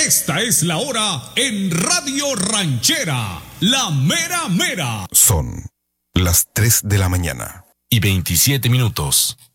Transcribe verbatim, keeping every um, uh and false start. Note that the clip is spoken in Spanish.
Esta es la hora en Radio Ranchera, la mera mera. Son las tres de la mañana. Y veintisiete minutos.